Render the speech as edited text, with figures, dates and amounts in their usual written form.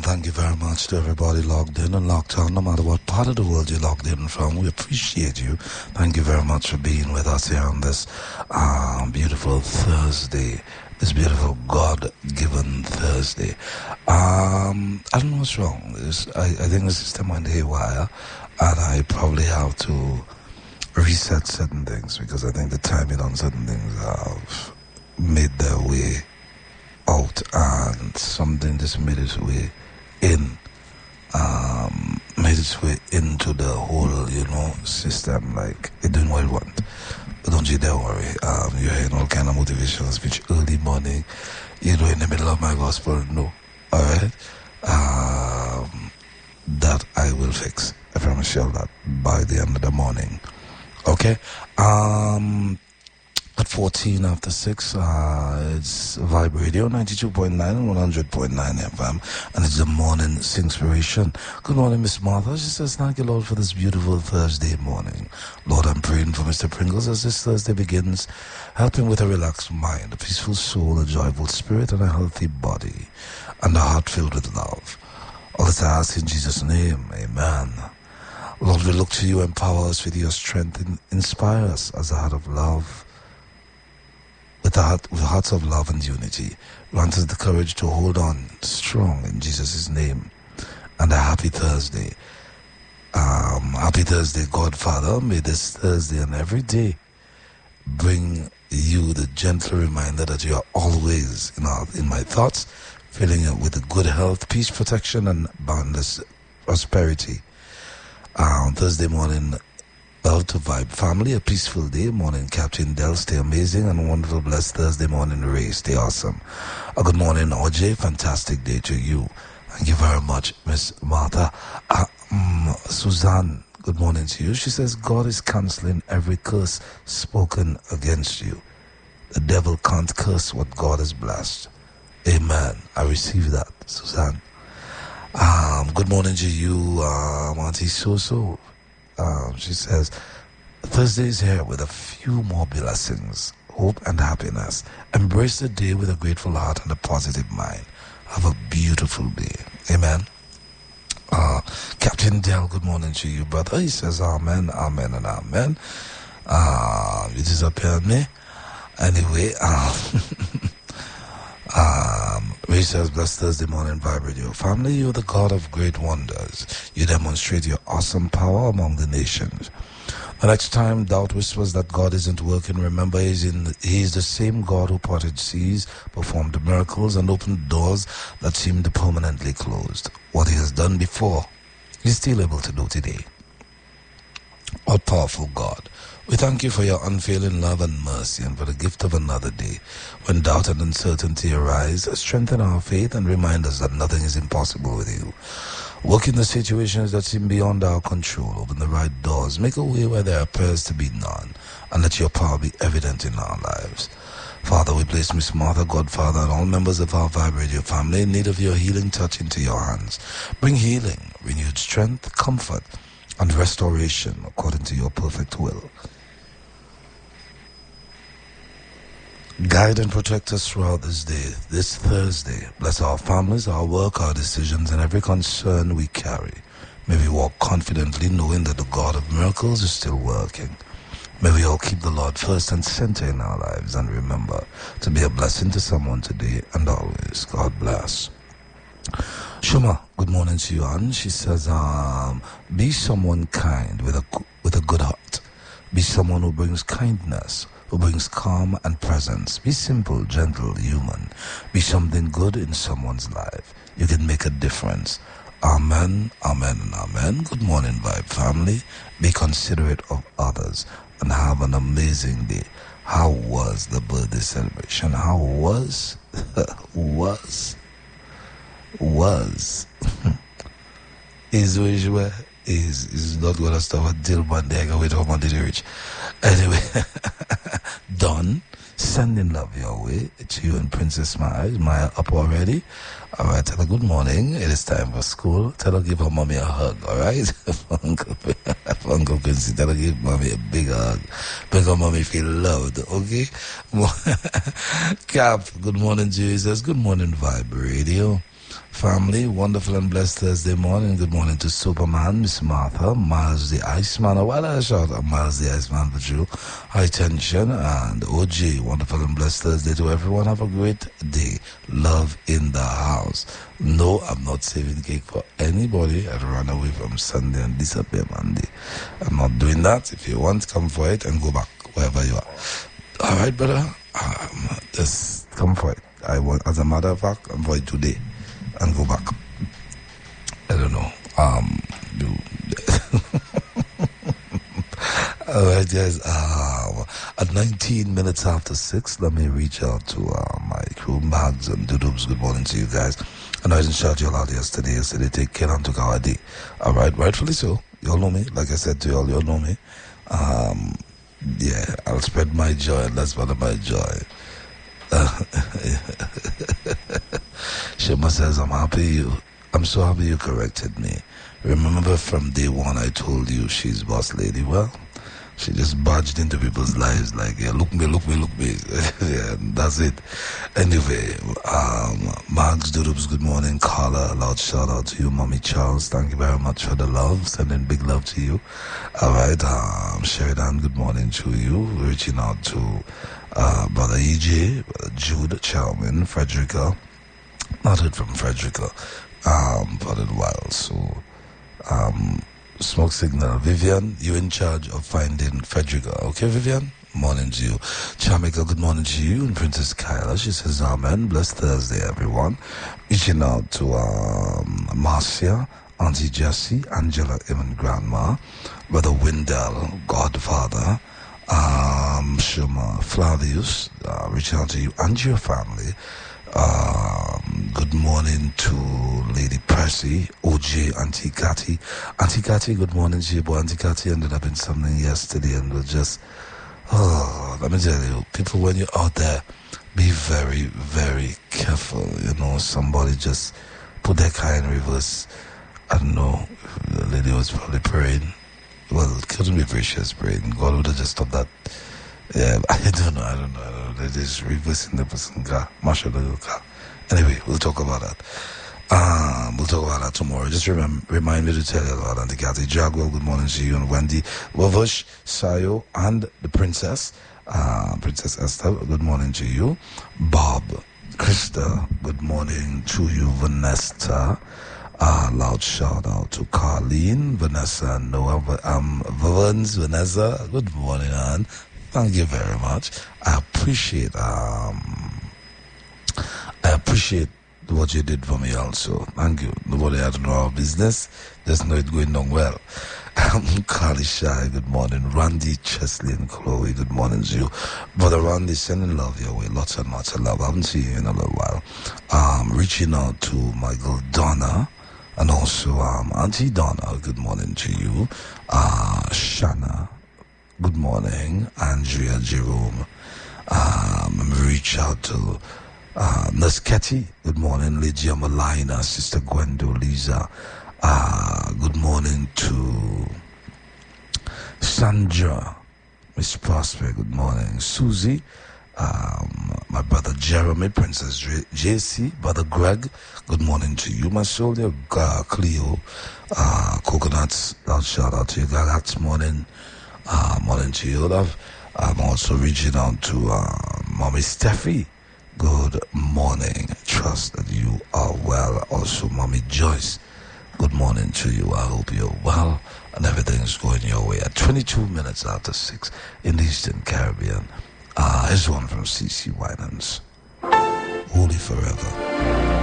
Thank you very much to everybody logged in and locked on, no matter what part of the world you're logged in from. We appreciate you. Thank you very much for being with us here on this beautiful Thursday, this beautiful God-given Thursday. I don't know what's wrong. I think the system went haywire, and I probably have to reset certain things because I think the timing on certain things have made their way out, and something just made its way in, made its way into the whole, system, like it doing what it want. But don't you dare worry. You're hearing all kind of motivational speech early morning, in the middle of my gospel. No, all right. That I will fix. I promise you that by the end of the morning. Okay. At 14 after 6, it's Vibe Radio 92.9 and 100.9 FM, and it's the morning Singspiration. Good morning, Miss Martha. She says, thank you, Lord, for this beautiful Thursday morning. Lord, I'm praying for Mr. Pringles as this Thursday begins. Help him with a relaxed mind, a peaceful soul, a joyful spirit, and a healthy body, and a heart filled with love. All this I ask in Jesus' name. Amen. Lord, we look to you, empower us with your strength, and inspire us as a heart of love. With hearts of love and unity, grant us the courage to hold on strong in Jesus' name. And a happy Thursday. Happy Thursday, Godfather. May this Thursday and every day bring you the gentle reminder that you are always in my thoughts, filling it with good health, peace, protection, and boundless prosperity. Thursday morning, love to Vibe family, a peaceful day. Morning, Captain Del, stay amazing, and a wonderful, blessed Thursday morning, Ray, stay awesome. A good morning, OJ, fantastic day to you. Thank you very much, Miss Martha. Suzanne, good morning to you. She says, God is cancelling every curse spoken against you. The devil can't curse what God has blessed. Amen. I receive that, Suzanne. Good morning to you, Auntie Soso. She says, Thursday is here with a few more blessings, hope and happiness. Embrace the day with a grateful heart and a positive mind. Have a beautiful day. Amen. Captain Dell, good morning to you, brother. He says, amen, amen, and amen. You disappeared me. Anyway, Ray says, blessed Thursday morning, Vibe Radio family. You're the God of great wonders. You demonstrate your awesome power among the nations. The next time doubt whispers that God isn't working, remember He is the same God who parted seas, performed miracles, and opened doors that seemed permanently closed. What He has done before, He's still able to do today. All powerful God, we thank you for your unfailing love and mercy and for the gift of another day. When doubt and uncertainty arise, strengthen our faith and remind us that nothing is impossible with you. Work in the situations that seem beyond our control. Open the right doors. Make a way where there appears to be none. And let your power be evident in our lives. Father, we place Miss Martha, Godfather, and all members of our Vibe Radio family in need of your healing touch into your hands. Bring healing, renewed strength, comfort, and restoration according to your perfect will. Guide and protect us throughout this day, this Thursday. Bless our families, our work, our decisions, and every concern we carry. May we walk confidently knowing that the God of miracles is still working. May we all keep the Lord first and center in our lives and remember to be a blessing to someone today and always. God bless. Shuma, good morning to you, and she says, be someone kind with a good heart. Be someone who brings kindness, who brings calm and presence. Be simple, gentle, human. Be something good in someone's life. You can make a difference. Amen, amen, and amen. Good morning, Vibe family. Be considerate of others and have an amazing day. How was the birthday celebration? How was? Is which way? Is not going to stop until Monday. I can wait for Monday to reach. Anyway, done. Sending love your way to you and Princess Maya up already. All right, tell her good morning. It is time for school. Tell her give her mommy a hug, all right? For Uncle Quincy, tell her give mommy a big hug. Make her mommy feel loved, okay? Cap, good morning to you. He says, good morning, Vibe Radio. family. Wonderful and blessed Thursday morning. Good morning to Superman, Miss Martha, Miles the Iceman. Why did I shout out Miles the Iceman for you? High tension and OG. Wonderful and blessed Thursday to everyone. Have a great day. Love in the house. No, I'm not saving cake for anybody. I'd run away from Sunday and disappear Monday. I'm not doing that. If you want, come for it and go back wherever you are. All right, brother. Just come for it. I want, as a matter of fact, I'm for it today and go back. I don't know. All right, guys. At 19 minutes after 6, let me reach out to my crew, Bags and Dudubs. Good morning to you guys. I know I didn't shout you all out yesterday. Yesterday, take care and took our day. All right, rightfully so. You all know me. Like I said to you all, you all know me. Yeah, I'll spread my joy, and that's part of my joy. Shema says, I'm so happy you corrected me. Remember from day one I told you she's boss lady. Well, she just barged into people's lives like, yeah, look me. Yeah, that's it. Anyway, Max Dudubs, good morning. Carla, loud shout out to you. Mommy Charles, thank you very much for the love. Sending big love to you. All right, Sheridan, good morning to you. Reaching out to Brother EJ, Brother Jude, Charmin, Frederica. Not heard from Frederica for a while, so smoke signal. Vivian, you in charge of finding Frederica. Okay, Vivian? Morning to you. Chamika, good morning to you. And Princess Kyla, she says, Amen. Blessed Thursday, everyone. Reaching out to Marcia, Auntie Jessie, Angela, even Grandma, Brother Wendell, Godfather, Shuma, Flavius, reaching out to you and your family. Good morning to Lady Percy, OJ, Auntie Cathy. Auntie Cathy, good morning to you, but Auntie Cathy ended up in something yesterday and was just, let me tell you, people, when you're out there, be very, very careful. You know, somebody just put their car in reverse. I don't know, the lady was probably praying. Well, it couldn't be precious praying. God would have just stopped that. Yeah, I don't know. They just reversing the person's car, marshal the car. Anyway, we'll talk about that. We'll talk about that tomorrow. Just remind me to tell you about Auntie Cathy. Jagwell, good morning to you. And Wendy, Wavush, Sayo, and the Princess. Princess Esther, good morning to you. Bob, Krista, good morning to you. Vanessa, loud shout out to Carlene, Vanessa, and Noah, Vanessa, good morning, Anne. Thank you very much. I appreciate what you did for me also. Thank you. Nobody had to know our business. Just know it going on well. Carly Shy, good morning. Randy, Chesley, and Chloe, good morning to you. Brother Randy, sending love your way. Lots and lots of love. I haven't seen you in a little while. Reaching out to my girl Donna. And also Auntie Donna, good morning to you. Shanna, good morning. Andrea Jerome. Reach out to Nurse Ketty, good morning. Lydia Malina, Sister Gwendo, Lisa. Good morning to Sandra, Miss Prosper, good morning. Susie, my brother Jeremy, Princess JC, brother Greg, good morning to you. My soldier Cleo, Coconuts, loud shout out to you. Gagax, morning. Morning to you, love. I'm also reaching out to Mommy Steffi. Good morning. Trust that you are well. Also, Mommy Joyce. Good morning to you. I hope you're well and everything's going your way. At 22 minutes after 6 in the Eastern Caribbean. Here's one from CC Winans. Holy Forever.